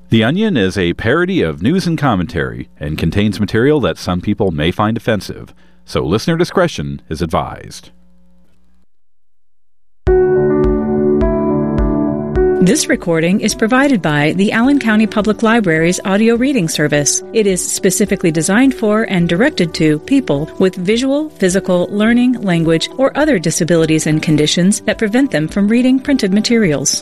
The Onion is a parody of news and commentary and contains material that some people may find offensive, so listener discretion is advised. This recording is provided by the Allen County Public Library's audio reading service. It is specifically designed for and directed to people with visual, physical, learning, language, or other disabilities and conditions that prevent them from reading printed materials.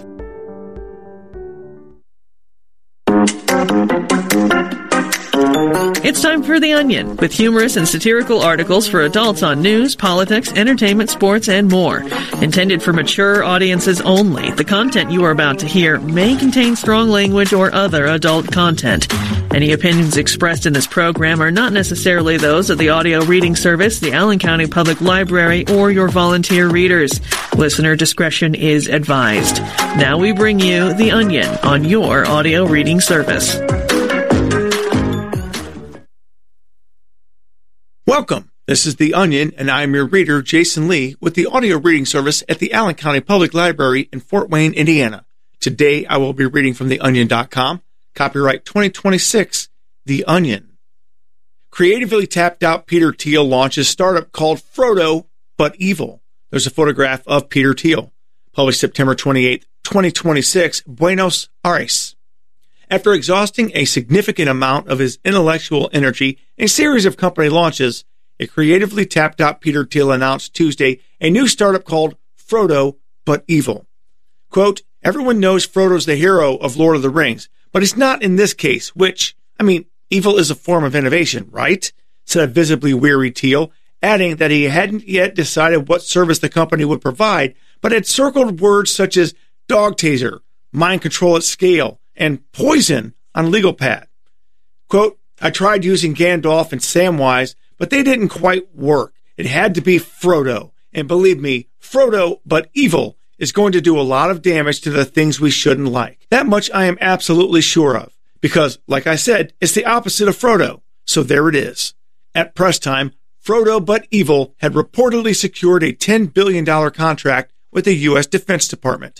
It's time for The Onion, with humorous and satirical articles for adults on news, politics, entertainment, sports, and more. Intended for mature audiences only, the content you are about to hear may contain strong language or other adult content. Any opinions expressed in this program are not necessarily those of the audio reading service, the Allen County Public Library, or your volunteer readers. Listener discretion is advised. Now we bring you The Onion on your audio reading service. Welcome. This is The Onion, and I am your reader, Jason Lee, with the audio reading service at the Allen County Public Library in Fort Wayne, Indiana. Today, I will be reading from theonion.com. Copyright 2026, The Onion. Creatively tapped out Peter Thiel launches startup called Frodo, but evil. There's a photograph of Peter Thiel. Published September 28, 2026, Buenos Aires. After exhausting a significant amount of his intellectual energy in a series of company launches, a creatively tapped out Peter Thiel announced Tuesday a new startup called Frodo, but evil. Quote, everyone knows Frodo's the hero of Lord of the Rings, but he's not in this case, evil is a form of innovation, right? Said a visibly weary Thiel, adding that he hadn't yet decided what service the company would provide, but had circled words such as dog taser, mind control at scale, and poison on legal pad. Quote, I tried using Gandalf and Samwise, but they didn't quite work. It had to be Frodo. And believe me, Frodo, but evil, is going to do a lot of damage to the things we shouldn't like. That much I am absolutely sure of. Because, like I said, it's the opposite of Frodo. So there it is. At press time, Frodo, but evil, had reportedly secured a $10 billion contract with the U.S. Defense Department.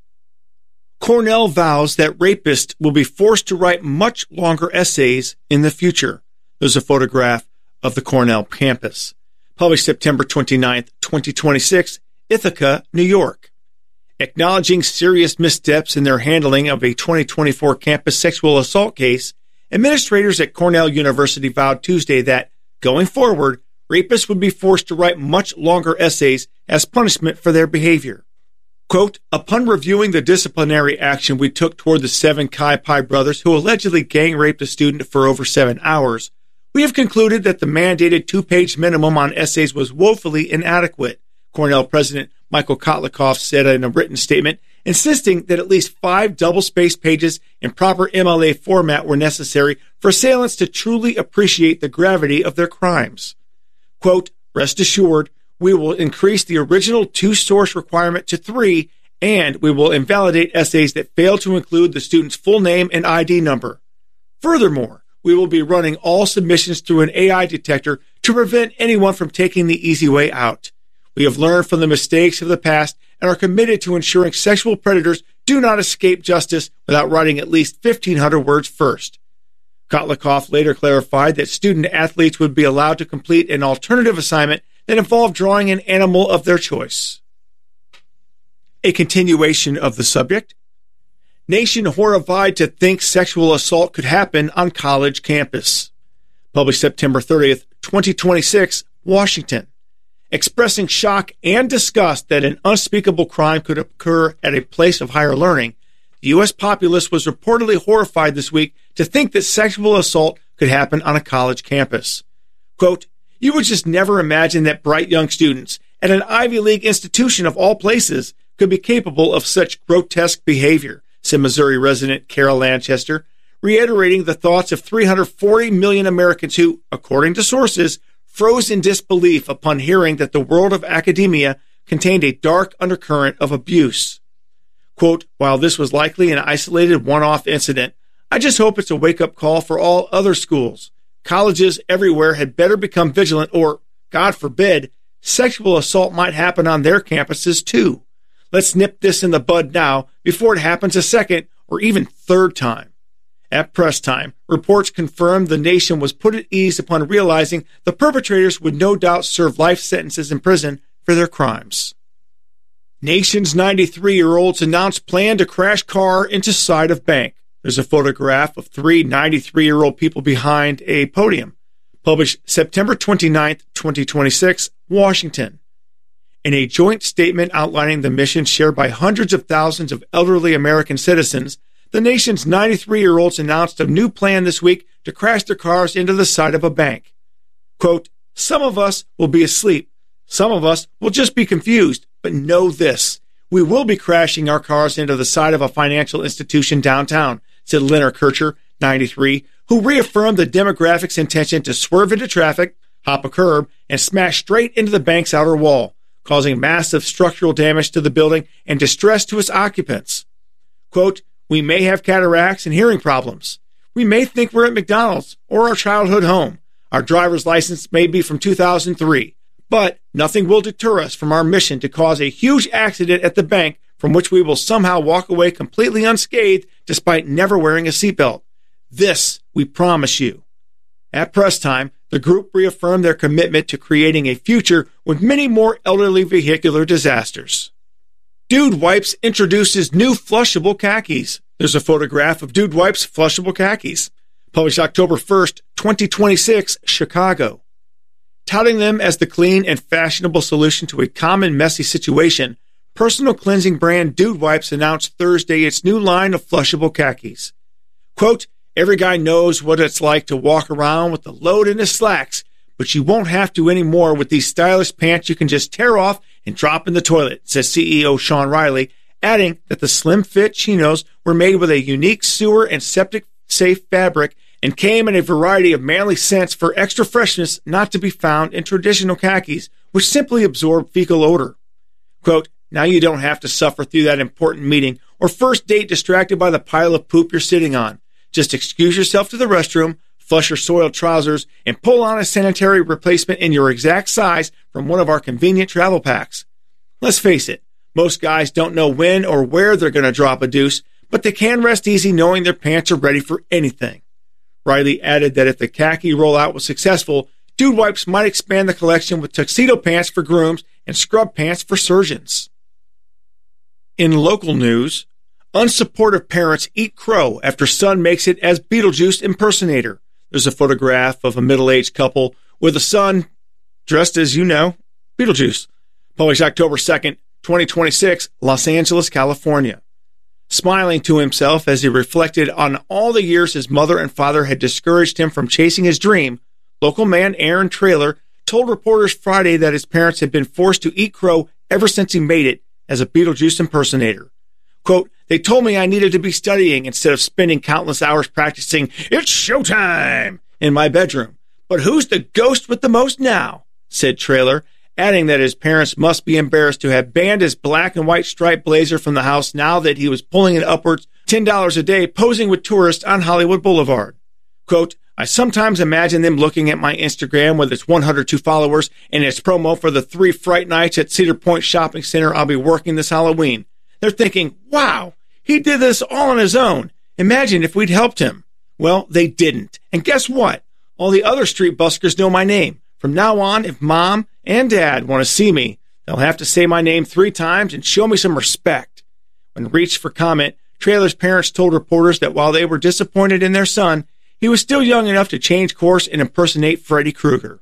Cornell vows that rapists will be forced to write much longer essays in the future. There's a photograph of the Cornell campus. Published September 29, 2026, Ithaca, New York. Acknowledging serious missteps in their handling of a 2024 campus sexual assault case, administrators at Cornell University vowed Tuesday that, going forward, rapists would be forced to write much longer essays as punishment for their behavior. Quote, upon reviewing the disciplinary action we took toward the 7 Chi Pi brothers who allegedly gang raped a student for over 7 hours, we have concluded that the mandated 2-page minimum on essays was woefully inadequate, Cornell President Michael Kotlikoff said in a written statement, insisting that at least 5 double-spaced pages in proper MLA format were necessary for assailants to truly appreciate the gravity of their crimes. Quote, rest assured, we will increase the original 2-source requirement to 3, and we will invalidate essays that fail to include the student's full name and ID number. Furthermore, we will be running all submissions through an AI detector to prevent anyone from taking the easy way out. We have learned from the mistakes of the past and are committed to ensuring sexual predators do not escape justice without writing at least 1,500 words first. Kotlikoff later clarified that student athletes would be allowed to complete an alternative assignment that involved drawing an animal of their choice. A continuation of the subject. Nation horrified to think sexual assault could happen on college campus. Published September 30th, 2026, Washington. Expressing shock and disgust that an unspeakable crime could occur at a place of higher learning, the U.S. populace was reportedly horrified this week to think that sexual assault could happen on a college campus. Quote, you would just never imagine that bright young students at an Ivy League institution of all places could be capable of such grotesque behavior, said Missouri resident Carol Lanchester, reiterating the thoughts of 340 million Americans who, according to sources, froze in disbelief upon hearing that the world of academia contained a dark undercurrent of abuse. Quote, while this was likely an isolated one-off incident, I just hope it's a wake-up call for all other schools. Colleges everywhere had better become vigilant or, God forbid, sexual assault might happen on their campuses too. Let's nip this in the bud now before it happens a second or even third time. At press time, reports confirmed the nation was put at ease upon realizing the perpetrators would no doubt serve life sentences in prison for their crimes. Nation's 93-year-olds announced plan to crash car into side of bank. There's a photograph of three 93-year-old people behind a podium. Published September 29, 2026, Washington. In a joint statement outlining the mission shared by hundreds of thousands of elderly American citizens, the nation's 93-year-olds announced a new plan this week to crash their cars into the side of a bank. Quote, some of us will be asleep. Some of us will just be confused. But know this, we will be crashing our cars into the side of a financial institution downtown, said Leonard Kircher, 93, who reaffirmed the demographic's intention to swerve into traffic, hop a curb, and smash straight into the bank's outer wall, causing massive structural damage to the building and distress to its occupants. Quote, we may have cataracts and hearing problems. We may think we're at McDonald's or our childhood home. Our driver's license may be from 2003. But nothing will deter us from our mission to cause a huge accident at the bank from which we will somehow walk away completely unscathed despite never wearing a seatbelt. This we promise you. At press time, the group reaffirmed their commitment to creating a future with many more elderly vehicular disasters. Dude Wipes introduces new flushable khakis. There's a photograph of Dude Wipes flushable khakis. Published October 1st, 2026, Chicago. Touting them as the clean and fashionable solution to a common messy situation, personal cleansing brand Dude Wipes announced Thursday its new line of flushable khakis. Quote, every guy knows what it's like to walk around with the load in his slacks, but you won't have to anymore with these stylish pants you can just tear off and drop in the toilet, says CEO Sean Riley, adding that the slim fit chinos were made with a unique sewer and septic safe fabric and came in a variety of manly scents for extra freshness not to be found in traditional khakis, which simply absorb fecal odor. Quote, now you don't have to suffer through that important meeting or first date distracted by the pile of poop you're sitting on. Just excuse yourself to the restroom, flush your soiled trousers, and pull on a sanitary replacement in your exact size from one of our convenient travel packs. Let's face it, most guys don't know when or where they're going to drop a deuce, but they can rest easy knowing their pants are ready for anything. Riley added that if the khaki rollout was successful, Dude Wipes might expand the collection with tuxedo pants for grooms and scrub pants for surgeons. In local news, unsupportive parents eat crow after son makes it as Beetlejuice impersonator. There's a photograph of a middle-aged couple with a son dressed as, Beetlejuice. Published October 2nd, 2026, Los Angeles, California. Smiling to himself as he reflected on all the years his mother and father had discouraged him from chasing his dream, local man Aaron Traylor told reporters Friday that his parents had been forced to eat crow ever since he made it as a Beetlejuice impersonator. Quote, they told me I needed to be studying instead of spending countless hours practicing "It's showtime" in my bedroom. But who's the ghost with the most now? Said Traylor, adding that his parents must be embarrassed to have banned his black and white striped blazer from the house now that he was pulling it upwards $10 a day posing with tourists on Hollywood Boulevard. Quote, I sometimes imagine them looking at my Instagram with its 102 followers and its promo for the 3 Fright Nights at Cedar Point Shopping Center I'll be working this Halloween. They're thinking, wow, he did this all on his own. Imagine if we'd helped him. Well, they didn't. And guess what? All the other street buskers know my name. From now on, if mom and dad want to see me, they'll have to say my name 3 times and show me some respect. When reached for comment, Traylor's parents told reporters that while they were disappointed in their son, he was still young enough to change course and impersonate Freddy Krueger.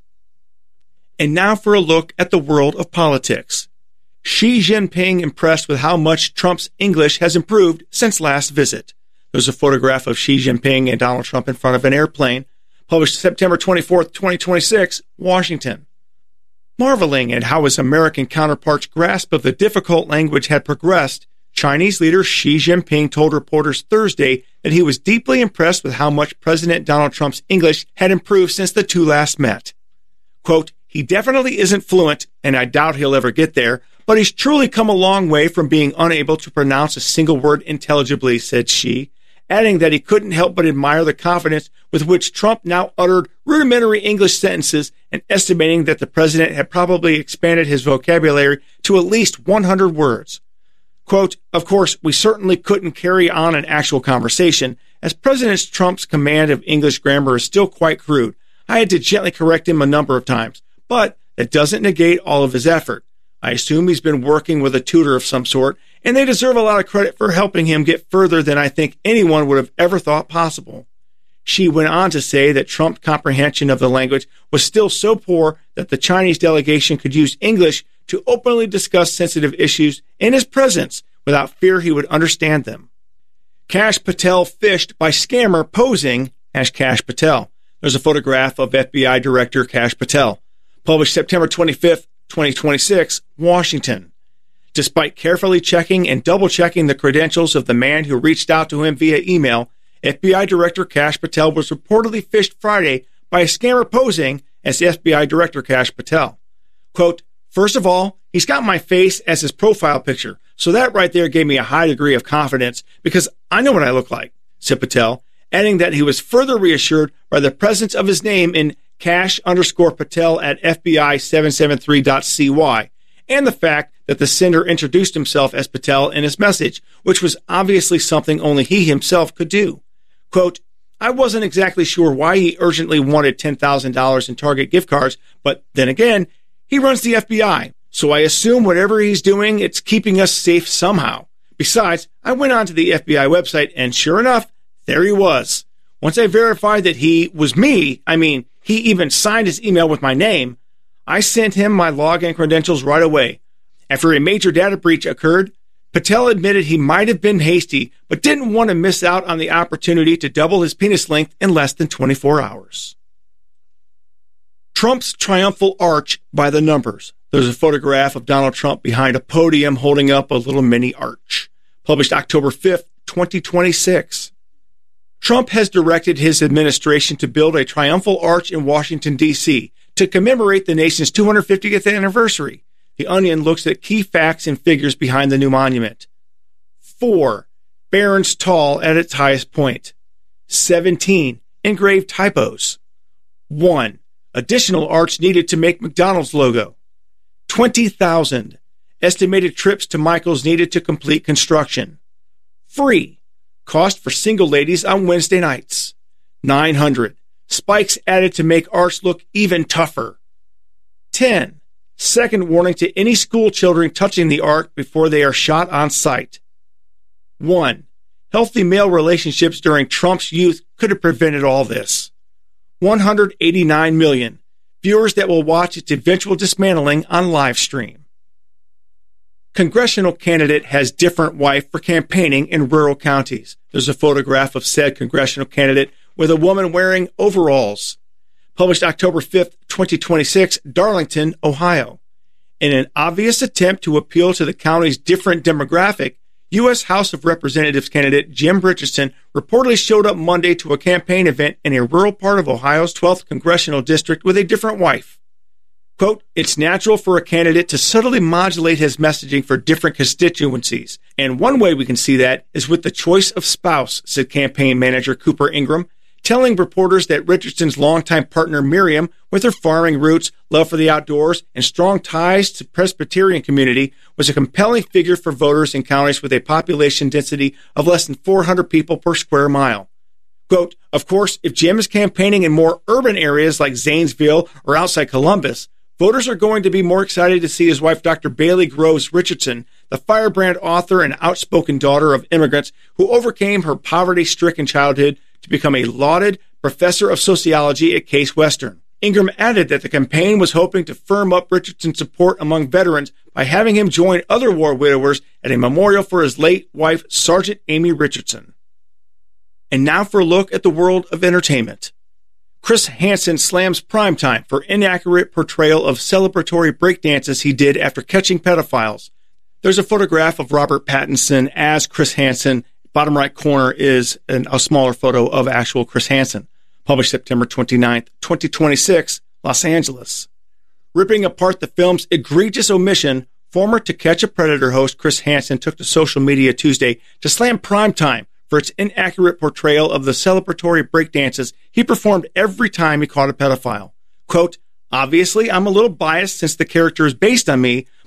And now for a look at the world of politics. Xi Jinping impressed with how much Trump's English has improved since last visit. There's a photograph of Xi Jinping and Donald Trump in front of an airplane, published September 24th, 2026, Washington. Marveling at how his American counterpart's grasp of the difficult language had progressed, Chinese leader Xi Jinping told reporters Thursday that he was deeply impressed with how much President Donald Trump's English had improved since the two last met. Quote, he definitely isn't fluent, and I doubt he'll ever get there, but he's truly come a long way from being unable to pronounce a single word intelligibly, said Xi, adding that he couldn't help but admire the confidence with which Trump now uttered rudimentary English sentences and estimating that the president had probably expanded his vocabulary to at least 100 words. Quote, of course, we certainly couldn't carry on an actual conversation, as President Trump's command of English grammar is still quite crude. I had to gently correct him a number of times, but that doesn't negate all of his effort. I assume he's been working with a tutor of some sort, and they deserve a lot of credit for helping him get further than I think anyone would have ever thought possible. She went on to say that Trump's comprehension of the language was still so poor that the Chinese delegation could use English to openly discuss sensitive issues in his presence without fear he would understand them. Kash Patel fished by scammer posing as Kash Patel. There's a photograph of FBI Director Kash Patel. Published September 25th, 2026, Washington. Despite carefully checking and double-checking the credentials of the man who reached out to him via email, FBI Director Kash Patel was reportedly fished Friday by a scammer posing as FBI Director Kash Patel. Quote, "First of all, he's got my face as his profile picture, so that right there gave me a high degree of confidence because I know what I look like," said Patel, adding that he was further reassured by the presence of his name in Kash_Patel at FBI773.cy and the fact that the sender introduced himself as Patel in his message, which was obviously something only he himself could do. Quote, "I wasn't exactly sure why he urgently wanted $10,000 in Target gift cards, but then again, he runs the FBI, so I assume whatever he's doing, it's keeping us safe somehow. Besides, I went onto the FBI website and sure enough, there he was. Once I verified that he was me, he even signed his email with my name, I sent him my login credentials right away. After a major data breach occurred, Patel admitted he might have been hasty, but didn't want to miss out on the opportunity to double his penis length in less than 24 hours. Trump's triumphal arch by the numbers. There's a photograph of Donald Trump behind a podium holding up a little mini arch. Published October 5th, 2026. Trump has directed his administration to build a triumphal arch in Washington, D.C. to commemorate the nation's 250th anniversary. The Onion looks at key facts and figures behind the new monument. 4. Barron's tall at its highest point. 17. Engraved typos. 1. Additional arch needed to make McDonald's logo. 20,000. Estimated trips to Michael's needed to complete construction. Free. Cost for single ladies on Wednesday nights. 900. Spikes added to make arch look even tougher. 10. Second warning to any school children touching the arch before they are shot on sight. 1. Healthy male relationships during Trump's youth could have prevented all this. 189 million. Viewers that will watch its eventual dismantling on live stream. Congressional candidate has different wife for campaigning in rural counties. There's a photograph of said congressional candidate with a woman wearing overalls. Published October 5th, 2026, Darlington, Ohio. In an obvious attempt to appeal to the county's different demographic, U.S. House of Representatives candidate Jim Richardson reportedly showed up Monday to a campaign event in a rural part of Ohio's 12th congressional district with a different wife. Quote, "It's natural for a candidate to subtly modulate his messaging for different constituencies, and one way we can see that is with the choice of spouse," said campaign manager Cooper Ingram, telling reporters that Richardson's longtime partner Miriam, with her farming roots, love for the outdoors, and strong ties to the Presbyterian community, was a compelling figure for voters in counties with a population density of less than 400 people per square mile. Quote, "Of course, if Jim is campaigning in more urban areas like Zanesville or outside Columbus, voters are going to be more excited to see his wife, Dr. Bailey Groves Richardson, the firebrand author and outspoken daughter of immigrants who overcame her poverty-stricken childhood to become a lauded professor of sociology at Case Western." Ingram added that the campaign was hoping to firm up Richardson's support among veterans by having him join other war widowers at a memorial for his late wife, Sergeant Amy Richardson. And now for a look at the world of entertainment. Chris Hansen slams Primetime for inaccurate portrayal of celebratory breakdances he did after catching pedophiles. There's a photograph of Robert Pattinson as Chris Hansen. Bottom right corner is a smaller photo of actual Chris Hansen. Published September 29th, 2026, Los Angeles. Ripping apart the film's egregious omission, former To Catch a Predator host Chris Hansen took to social media Tuesday to slam Primetime for its inaccurate portrayal of the celebratory breakdances he performed every time he caught a pedophile. Quote, "Obviously, I'm a little biased since the character is based on me,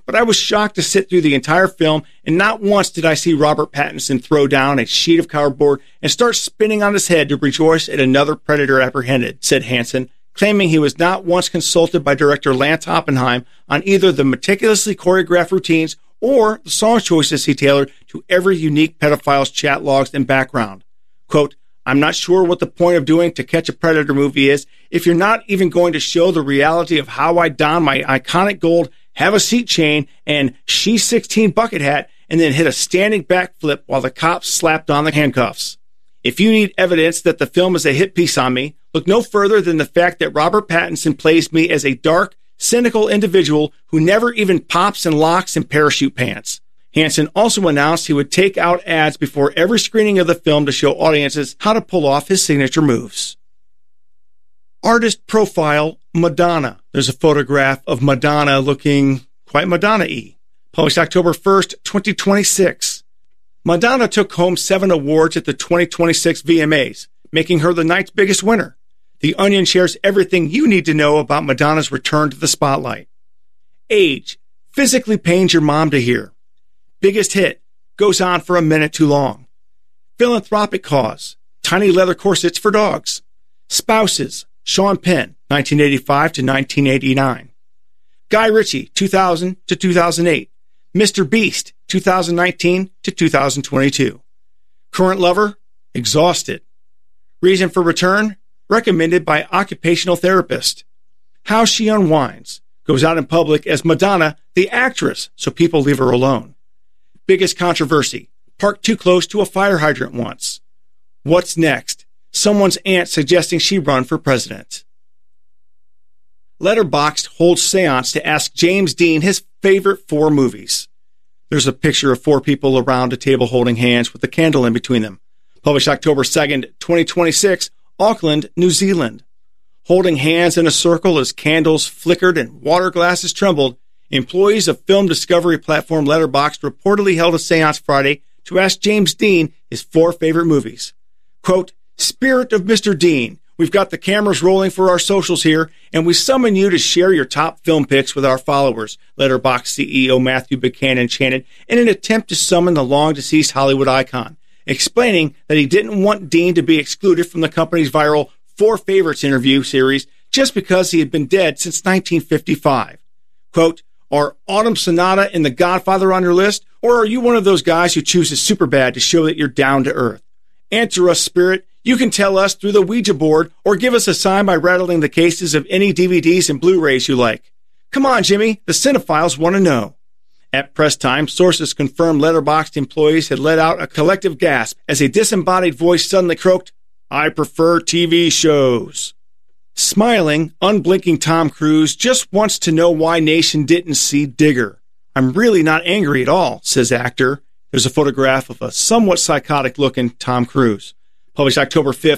but I was shocked to sit through the entire film, and not once did I see Robert Pattinson throw down a sheet of cardboard and start spinning on his head to rejoice at another predator apprehended, said Hansen, claiming he was not once consulted by director Lance Oppenheim on either the meticulously choreographed routines or the song choices he tailored to every unique pedophile's chat logs and background. Quote, I'm not sure what the point of doing To Catch a Predator movie is if you're not even going to show the reality of how I don my iconic gold have a seat chain and She's 16 bucket hat and then hit a standing backflip while the cops slapped on the handcuffs. If you need evidence that the film is a hit piece on me, look no further than the fact that Robert Pattinson plays me as a dark, cynical individual who never even pops and locks in parachute pants. Hansen also announced he would take out ads before every screening of the film to show audiences how to pull off his signature moves. Artist profile Madonna. There's a photograph of Madonna looking quite Madonna-y. Published October 1st, 2026. Madonna took home 7 awards at the 2026 VMAs, making her the night's biggest winner. The Onion shares everything you need to know about Madonna's return to the spotlight. Age. Physically pains your mom to hear. Biggest hit. Goes on for a minute too long. Philanthropic cause. Tiny leather corsets for dogs. Spouses. Sean Penn, 1985 to 1989. Guy Ritchie, 2000 to 2008. Mr. Beast, 2019 to 2022. Current lover, exhausted. Reason for return, recommended by occupational therapist. How she unwinds, goes out in public as Madonna, the actress, so people leave her alone. Biggest controversy, parked too close to a fire hydrant once. What's next? Someone's aunt suggesting she run for president. Letterboxd holds seance to ask James Dean his favorite 4 movies. There's a picture of 4 people around a table holding hands with a candle in between them. Published October 2nd, 2026, Auckland, New Zealand. Holding hands in a circle as candles flickered and water glasses trembled, employees of film discovery platform Letterboxd reportedly held a seance Friday to ask James Dean his 4 favorite movies. Quote, Spirit of Mr. Dean, we've got the cameras rolling for our socials here, and we summon you to share your top film picks with our followers, Letterboxd CEO Matthew Buchanan chanted in an attempt to summon the long-deceased Hollywood icon, explaining that he didn't want Dean to be excluded from the company's viral 4 Favorites interview series just because he had been dead since 1955. Quote, are Autumn Sonata and The Godfather on your list, or are you one of those guys who chooses Superbad to show that you're down to earth? Answer us, Spirit. You can tell us through the Ouija board or give us a sign by rattling the cases of any DVDs and Blu-rays you like. Come on, Jimmy. The cinephiles want to know. At press time, sources confirmed Letterboxd employees had let out a collective gasp as a disembodied voice suddenly croaked, I prefer TV shows. Smiling, unblinking Tom Cruise just wants to know why Nation didn't see Digger. I'm really not angry at all, says actor. There's a photograph of a somewhat psychotic-looking Tom Cruise. Published October 5th,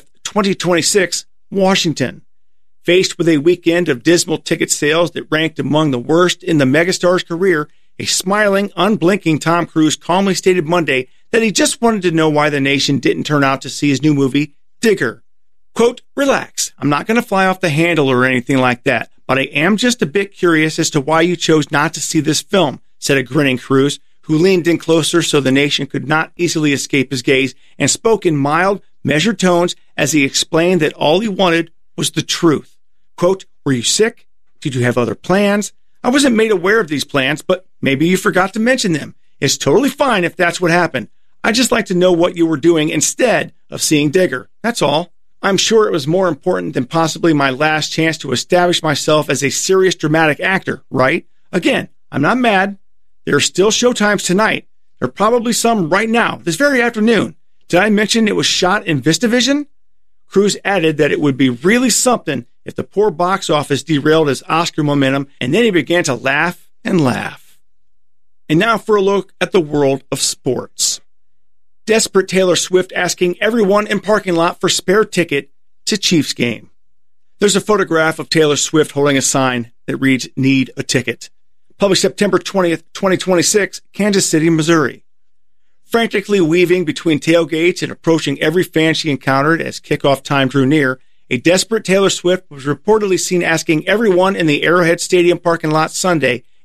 2026, Washington. Faced with a weekend of dismal ticket sales that ranked among the worst in the megastar's career, a smiling, unblinking Tom Cruise calmly stated Monday that he just wanted to know why the nation didn't turn out to see his new movie, Digger. Quote, relax, I'm not going to fly off the handle or anything like that, but I am just a bit curious as to why you chose not to see this film, said a grinning Cruise, who leaned in closer so the nation could not easily escape his gaze and spoke in mild, measured tones as he explained that all he wanted was the truth. Quote, were you sick? Did you have other plans? I wasn't made aware of these plans, but maybe you forgot to mention them. It's totally fine if that's what happened. I'd just like to know what you were doing instead of seeing Digger. That's all. I'm sure it was more important than possibly my last chance to establish myself as a serious dramatic actor, right? Again, I'm not mad. There are still showtimes tonight. There are probably some right now, this very afternoon. Did I mention it was shot in VistaVision? Cruise added that it would be really something if the poor box office derailed his Oscar momentum, and then he began to laugh and laugh. And now for a look at the world of sports. Desperate Taylor Swift asking everyone in parking lot for spare ticket to Chiefs game. There's a photograph of Taylor Swift holding a sign that reads, Need a Ticket. Published September 20th, 2026, Kansas City, Missouri. Frantically weaving between tailgates and approaching every fan she encountered as kickoff time drew near, a desperate Taylor Swift was reportedly seen asking everyone in the Arrowhead Stadium parking lot Sunday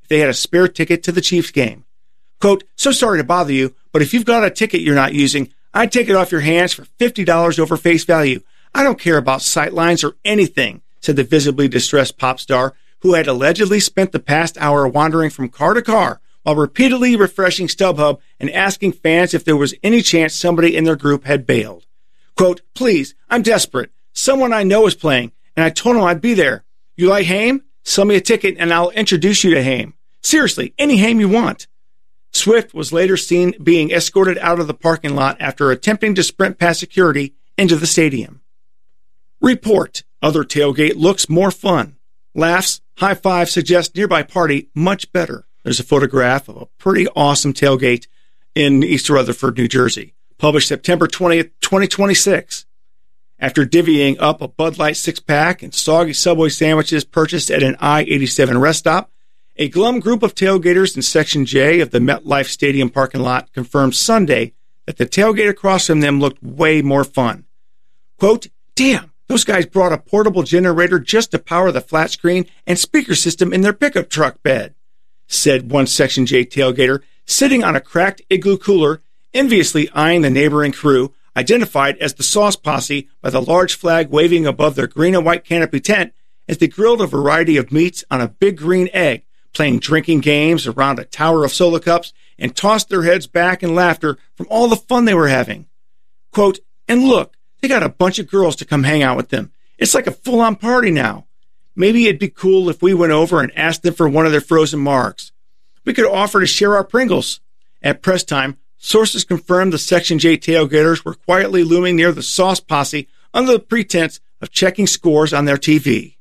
if they had a spare ticket to the Chiefs game. Quote, so sorry to bother you, but if you've got a ticket you're not using, I'd take it off your hands for $50 over face value. I don't care about sightlines or anything, said the visibly distressed pop star, who had allegedly spent the past hour wandering from car to car while repeatedly refreshing StubHub and asking fans if there was any chance somebody in their group had bailed. Quote, please, I'm desperate. Someone I know is playing, and I told him I'd be there. You like Haim? Sell me a ticket and I'll introduce you to Haim. Seriously, any Haim you want. Swift was later seen being escorted out of the parking lot after attempting to sprint past security into the stadium. Report. Other tailgate looks more fun. Laughs, high five suggest nearby party much better. There's a photograph of a pretty awesome tailgate in East Rutherford, New Jersey, published September 20th, 2026. After divvying up a Bud Light six-pack and soggy Subway sandwiches purchased at an I-87 rest stop, a glum group of tailgaters in Section J of the MetLife Stadium parking lot confirmed Sunday that the tailgate across from them looked way more fun. Quote, damn, those guys brought a portable generator just to power the flat screen and speaker system in their pickup truck bed, said one Section J tailgater, sitting on a cracked igloo cooler, enviously eyeing the neighboring crew, identified as the Sauce Posse by the large flag waving above their green and white canopy tent as they grilled a variety of meats on a big green egg, playing drinking games around a tower of Solo cups, and tossed their heads back in laughter from all the fun they were having. Quote, and look, they got a bunch of girls to come hang out with them. It's like a full-on party now. Maybe it'd be cool if we went over and asked them for one of their frozen margs. We could offer to share our Pringles. At press time, sources confirmed the Section J tailgaters were quietly looming near the Sauce Posse under the pretense of checking scores on their TV.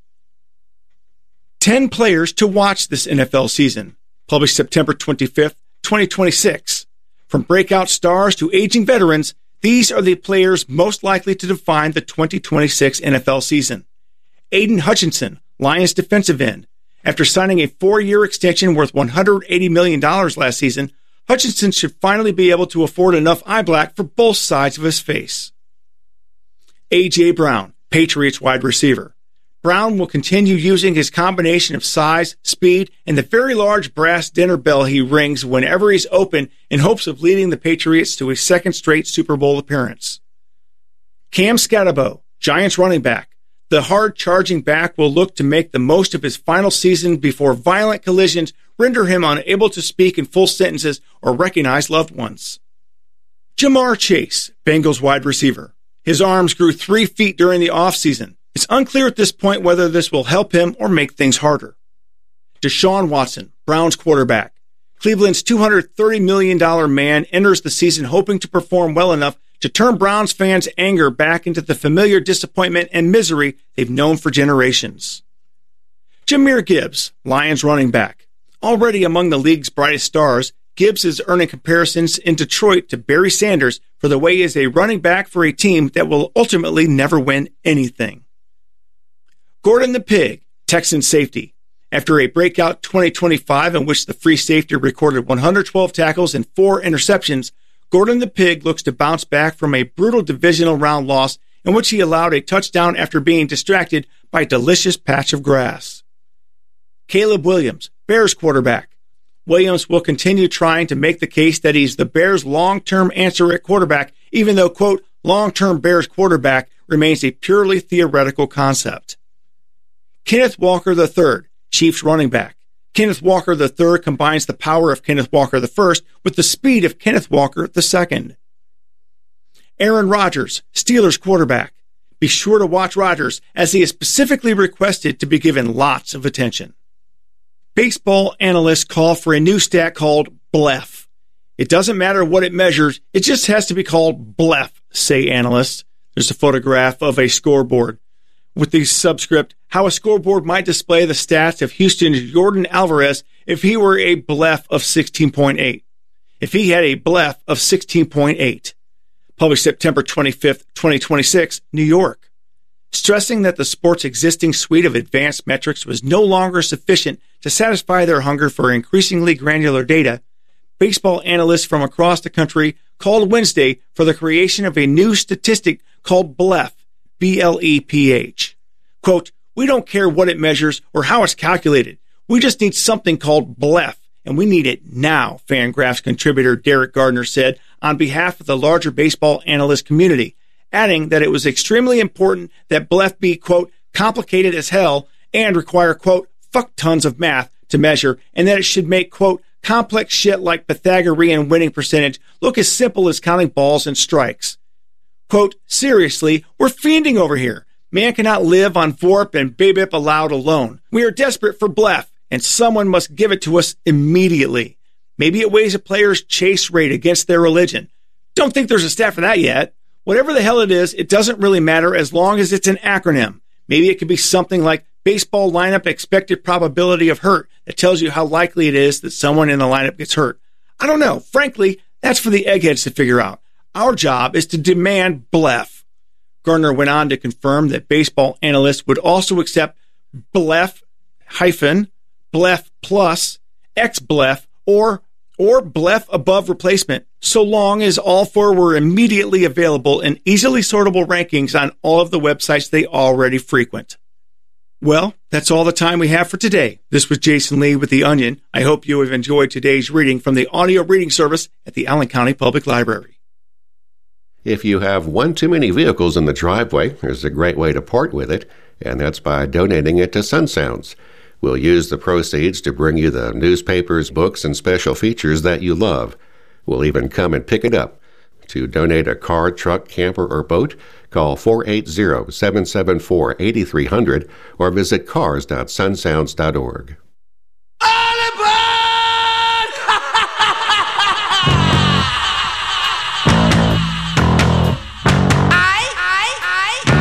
10 players to watch this NFL season, published September 25th, 2026. From breakout stars to aging veterans, these are the players most likely to define the 2026 NFL season. Aiden Hutchinson, Lions defensive end. After signing a 4-year extension worth $180 million last season, Hutchinson should finally be able to afford enough eye black for both sides of his face. A.J. Brown, Patriots wide receiver. Brown will continue using his combination of size, speed, and the very large brass dinner bell he rings whenever he's open in hopes of leading the Patriots to a second straight Super Bowl appearance. Cam Skattebo, Giants running back. The hard-charging back will look to make the most of his final season before violent collisions render him unable to speak in full sentences or recognize loved ones. Jamar Chase, Bengals wide receiver. His arms grew 3 feet during the offseason. It's unclear at this point whether this will help him or make things harder. Deshaun Watson, Browns quarterback. Cleveland's $230 million man enters the season hoping to perform well enough to turn Browns fans' anger back into the familiar disappointment and misery they've known for generations. Jahmyr Gibbs, Lions running back. Already among the league's brightest stars, Gibbs is earning comparisons in Detroit to Barry Sanders for the way he is a running back for a team that will ultimately never win anything. Gordon the Pig, Texan safety. After a breakout 2025 in which the free safety recorded 112 tackles and 4 interceptions, Gordon the Pig looks to bounce back from a brutal divisional round loss in which he allowed a touchdown after being distracted by a delicious patch of grass. Caleb Williams, Bears quarterback. Williams will continue trying to make the case that he's the Bears' long-term answer at quarterback, even though, quote, long-term Bears quarterback remains a purely theoretical concept. Kenneth Walker III, Chiefs running back. Kenneth Walker III combines the power of Kenneth Walker I with the speed of Kenneth Walker II. Aaron Rodgers, Steelers quarterback. Be sure to watch Rodgers, as he has specifically requested to be given lots of attention. Baseball analysts call for a new stat called BLEF. It doesn't matter what it measures, it just has to be called BLEF, say analysts. There's a photograph of a scoreboard with the subscript, how a scoreboard might display the stats of Houston's Yordan Alvarez if he were a BLEF of 16.8. If he had a BLEF of 16.8. Published September 25th, 2026, New York. Stressing that the sport's existing suite of advanced metrics was no longer sufficient to satisfy their hunger for increasingly granular data, baseball analysts from across the country called Wednesday for the creation of a new statistic called BLEF, B-L-E-P-H. Quote, we don't care what it measures or how it's calculated. We just need something called BLEF, and we need it now, Fangraphs contributor Derek Gardner said on behalf of the larger baseball analyst community, adding that it was extremely important that BLEF be, quote, complicated as hell and require, quote, fuck tons of math to measure, and that it should make, quote, complex shit like Pythagorean winning percentage look as simple as counting balls and strikes. Quote, seriously, we're fiending over here. Man cannot live on VORP and BABIP allowed alone. We are desperate for BLEF, and someone must give it to us immediately. Maybe it weighs a player's chase rate against their religion. Don't think there's a stat for that yet. Whatever the hell it is, it doesn't really matter as long as it's an acronym. Maybe it could be something like baseball lineup expected probability of hurt that tells you how likely it is that someone in the lineup gets hurt. I don't know. Frankly, that's for the eggheads to figure out. Our job is to demand BLEF. Gardner went on to confirm that baseball analysts would also accept BLEF hyphen, BLEF plus, XBLEF, or BLEF above replacement, so long as all four were immediately available in easily sortable rankings on all of the websites they already frequent. Well, that's all the time we have for today. This was Jason Lee with The Onion. I hope you have enjoyed today's reading from the audio reading service at the Allen County Public Library. If you have one too many vehicles in the driveway, there's a great way to part with it, and that's by donating it to Sun Sounds. We'll use the proceeds to bring you the newspapers, books, and special features that you love. We'll even come and pick it up. To donate a car, truck, camper, or boat, call 480-774-8300 or visit cars.sunsounds.org.